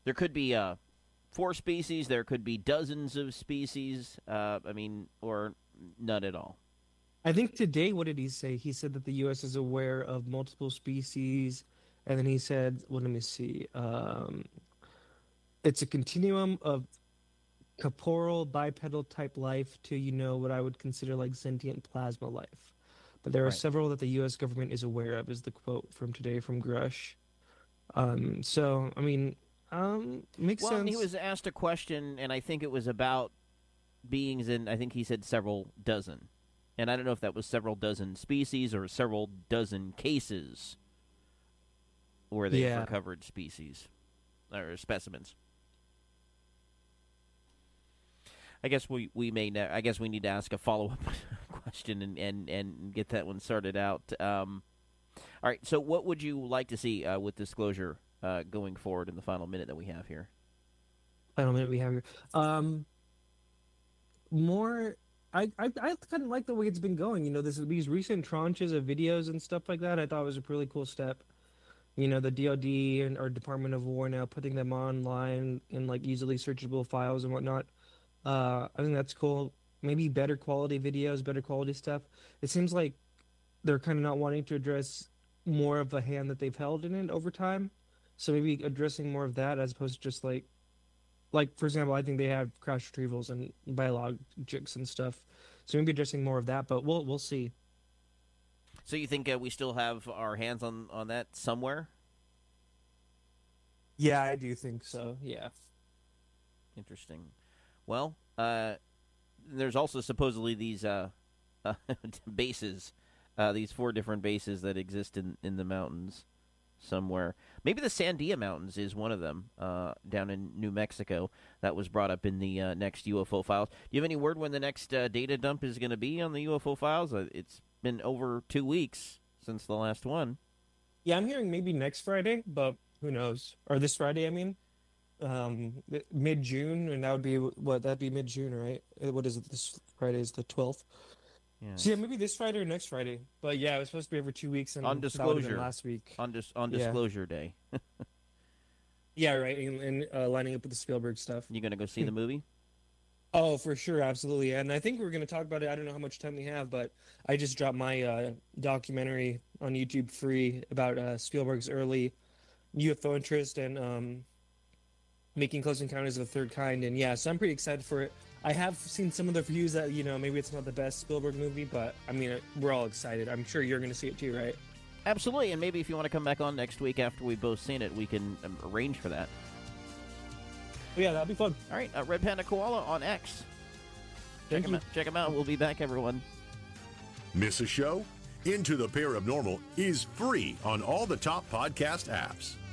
There could be 4 species. There could be dozens of species. Or none at all. I think today, what did he say? He said that the U.S. is aware of multiple species, and then he said, well, let me see. It's a continuum of corporeal bipedal type life to, what I would consider like sentient plasma life. But there are Right. several that the U.S. government is aware of, is the quote from today from Grush. So, I mean, makes Well, and he sense. was asked a question, and I think it was about beings, and I think he said several dozen. And I don't know if that was several dozen species or several dozen cases where they've Yeah. recovered species or specimens. I guess I guess we need to ask a follow up question and get that one sorted out. All right. So, what would you like to see with disclosure going forward in the final minute that we have here? Final minute we have here. More. I kind of like the way it's been going. These recent tranches of videos and stuff like that. I thought was a really cool step. The DoD and our Department of War now putting them online in like easily searchable files and whatnot. I think that's cool. Maybe better quality videos, better quality stuff. It seems like they're kind of not wanting to address more of a hand that they've held in it over time. So maybe addressing more of that as opposed to just like for example, I think they have crash retrievals and biologics and stuff. So maybe addressing more of that, but we'll see. So, you think we still have our hands on that somewhere? Yeah, I do think so. Yeah. Interesting. Well, there's also supposedly these bases, these 4 different bases that exist in the mountains somewhere. Maybe the Sandia Mountains is one of them down in New Mexico that was brought up in the next UFO files. Do you have any word when the next data dump is going to be on the UFO files? It's been over 2 weeks since the last one. Yeah, I'm hearing maybe next Friday, but who knows? Or this Friday, I mean. Mid-June, and that would be what? That'd be mid-June, right? What is it? This Friday is the 12th. So yeah, Yes. maybe this Friday or next Friday. But yeah, it was supposed to be every 2 weeks, On and that would have been disclosure. last week. On Yeah. disclosure day. Yeah, right. And lining up with the Spielberg stuff. You going to go see the movie? Oh, for sure, absolutely. And I think we're going to talk about it. I don't know how much time we have, but I just dropped my documentary on YouTube free about Spielberg's early UFO interest and making Close Encounters of the Third Kind. And yeah, so I'm pretty excited for it. I have seen some of the reviews that, maybe it's not the best Spielberg movie, but I mean, we're all excited. I'm sure you're going to see it too, right? Absolutely, and maybe if you want to come back on next week after we've both seen it, we can arrange for that. But yeah, that'll be fun. All right, Red Panda Koala on X. Thank you. Check him out. We'll be back, everyone. Miss a show? Into the Paranormal is free on all the top podcast apps.